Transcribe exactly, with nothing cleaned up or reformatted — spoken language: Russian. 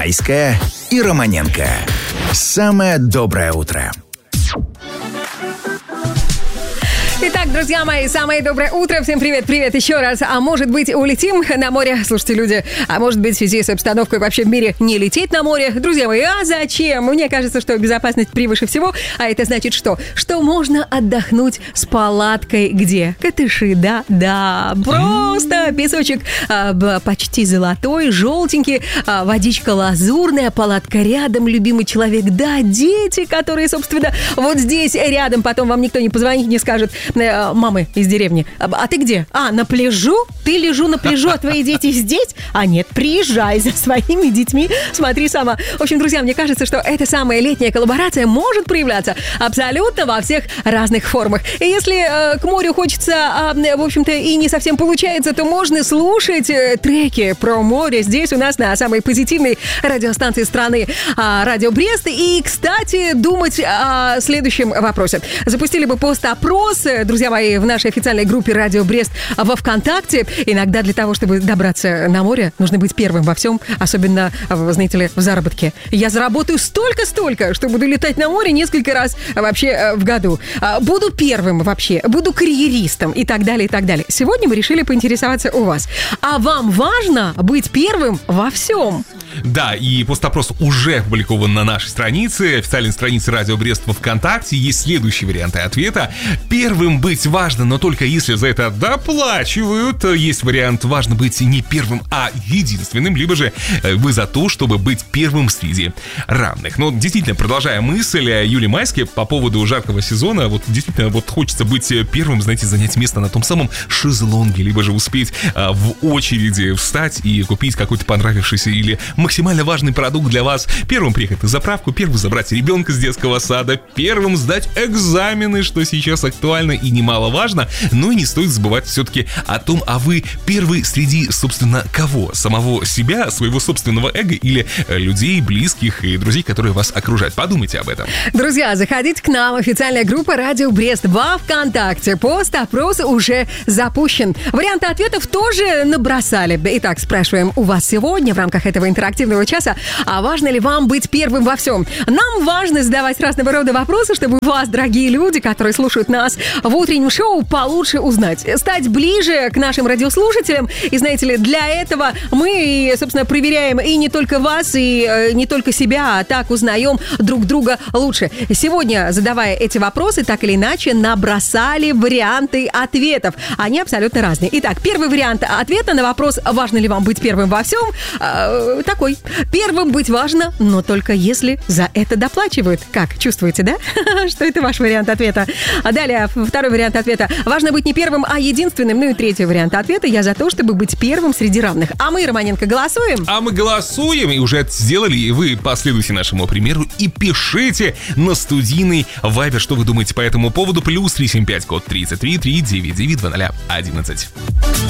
Майская и Романенко. Самое доброе утро. Итак, друзья мои, самое доброе утро. Всем привет, привет еще раз. А может быть, улетим на море? Слушайте, люди, а может быть, в связи с обстановкой вообще в мире не лететь на море? Друзья мои, а зачем? Мне кажется, что безопасность превыше всего. А это значит что? Что можно отдохнуть с палаткой где? Катыши, да? Да, просто песочек а, почти золотой, желтенький, а, водичка лазурная, палатка рядом, любимый человек, да, дети, которые, собственно, вот здесь рядом. Потом вам никто не позвонит, не скажет: мамы из деревни, а ты где? А, на пляжу? Ты лежу на пляжу, а твои дети здесь? А нет, приезжай за своими детьми, смотри сама. В общем, друзья, мне кажется, что эта самая летняя коллаборация может проявляться абсолютно во всех разных формах. И если э, к морю хочется, э, в общем-то, и не совсем получается, то можно слушать э, треки про море здесь у нас на самой позитивной радиостанции страны, э, Радио Брест. И, кстати, думать о следующем вопросе. Запустили бы пост-опрос, друзья мои, в нашей официальной группе «Радио Брест» во ВКонтакте. Иногда для того, чтобы добраться на море, нужно быть первым во всем, особенно, знаете ли, в заработке. Я заработаю столько-столько, что буду летать на море несколько раз вообще в году. Буду первым вообще, буду карьеристом и так далее, и так далее. Сегодня мы решили поинтересоваться у вас. А вам важно быть первым во всем? Да, и пост-опрос уже опубликован на нашей странице, официальной странице Радио Брест во ВКонтакте. Есть следующие варианты ответа. Первым быть важно, но только если за это доплачивают. Есть вариант: важно быть не первым, а единственным. Либо же вы за то, чтобы быть первым среди равных. Но действительно, продолжая мысль Юлии Майской по поводу жаркого сезона, вот действительно вот хочется быть первым, знаете, занять место на том самом шезлонге, либо же успеть а, в очереди встать и купить какой-то понравившийся или максимально важный продукт для вас. Первым приехать на заправку, первым забрать ребенка с детского сада, первым сдать экзамены, что сейчас актуально и немаловажно. Но и не стоит забывать все-таки о том, а вы первый среди, собственно, кого? Самого себя, своего собственного эго или людей, близких и друзей, которые вас окружают? Подумайте об этом. Друзья, заходите к нам. Официальная группа «Радио Брест» во ВКонтакте. Пост-опрос уже запущен. Варианты ответов тоже набросали. Итак, спрашиваем у вас сегодня в рамках этого интерактивного часа, а важно ли вам быть первым во всем? Нам важно задавать разного рода вопросы, чтобы вас, дорогие люди, которые слушают нас в утреннем шоу, получше узнать, стать ближе к нашим радиослушателям. И знаете ли, для этого мы, собственно, проверяем и не только вас, и э, не только себя, а так узнаем друг друга лучше. Сегодня, задавая эти вопросы, так или иначе набросали варианты ответов. Они абсолютно разные. Итак, первый вариант ответа на вопрос: важно ли вам быть первым во всем, э, такой: первым быть важно, но только если за это доплачивают. Как, чувствуете, да? Что это ваш вариант ответа? А далее, второй вариант ответа: важно быть не первым, а единственным. Ну и третий вариант ответа: я за то, чтобы быть первым среди равных. А мы, Романенко, голосуем? А мы голосуем, и уже это сделали. И вы последуйте нашему примеру и пишите на студийный вайбер, что вы думаете по этому поводу. Плюс три семь пять, код тридцать три, три девять девять два ноль одиннадцать.